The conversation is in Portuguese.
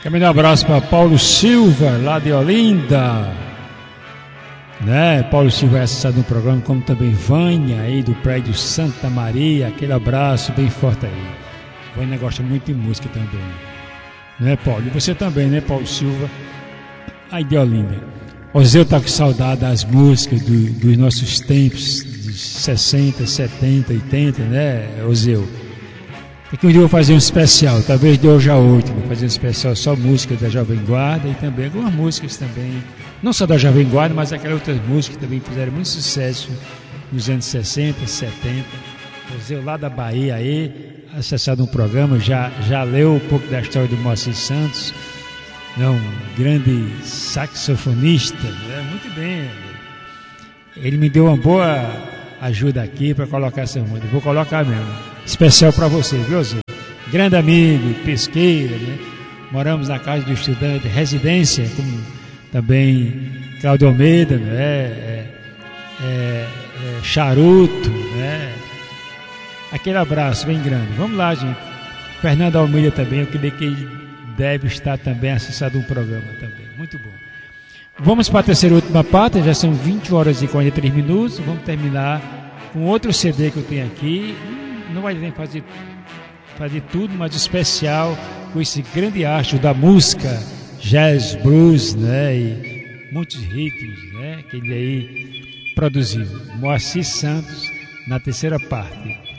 Também um abraço para Paulo Silva, lá de Olinda. Né? Paulo Silva é acessado no programa, como também Vânia, aí do prédio Santa Maria. Aquele abraço bem forte aí. Vânia gosta muito de música também. Né, Paulo? E você também, né, Paulo Silva? Aí de Olinda. Oseu tá com saudade das músicas dos nossos tempos, de 60, 70, 80, né, Oseu? E que um dia eu vou fazer um especial, talvez de hoje a 8, vou fazer um especial só música da Jovem Guarda e também algumas músicas também, não só da Jovem Guarda, mas aquelas outras músicas que também fizeram muito sucesso nos anos 60, 70. Oseu lá da Bahia aí, acessado um programa, já leu um pouco da história do Moacir Santos, né, um grande saxofonista, né, muito bem. Ele me deu uma boa ajuda aqui para colocar essa música, vou colocar mesmo. Especial para você, viu, Zé? Grande amigo, pesqueira, né? Moramos na casa do estudante, residência, como também Claudio Almeida, né? Charuto, né? Aquele abraço bem grande. Vamos lá, gente. Fernando Almeida também, eu creio que ele deve estar também acessado um programa também. Muito bom. Vamos para a terceira e última parte, já são 20 horas e 43 minutos. Vamos terminar com outro CD que eu tenho aqui. Não vai nem fazer tudo, mas especial com esse grande astro da música, jazz, blues, né, e muitos ritmos, né, que ele aí produziu. Moacir Santos, na terceira parte.